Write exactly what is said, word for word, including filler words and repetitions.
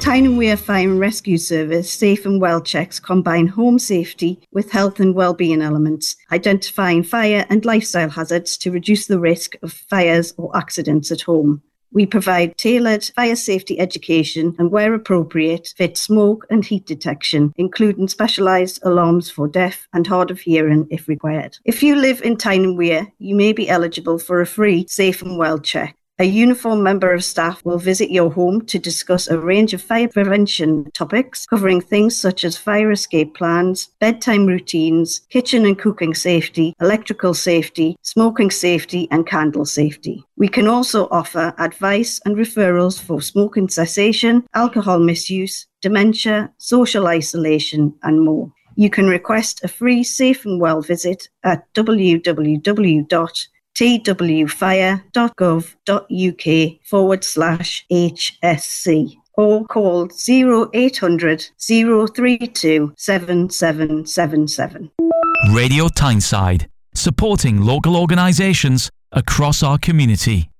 Tyne and Wear Fire and Rescue Service Safe and Well checks combine home safety with health and well-being elements, identifying fire and lifestyle hazards to reduce the risk of fires or accidents at home. We provide tailored fire safety education and, where appropriate, fit smoke and heat detection, including specialised alarms for deaf and hard of hearing if required. If you live in Tyne and Wear, you may be eligible for a free Safe and Well check. A uniformed member of staff will visit your home to discuss a range of fire prevention topics, covering things such as fire escape plans, bedtime routines, kitchen and cooking safety, electrical safety, smoking safety, and candle safety. We can also offer advice and referrals for smoking cessation, alcohol misuse, dementia, social isolation, and more. You can request a free Safe and Well visit at w w w dot twfire.gov.uk forward slash HSC or call zero eight hundred, zero three two, seven seven seven seven. Radio Tyneside, supporting local organisations across our community.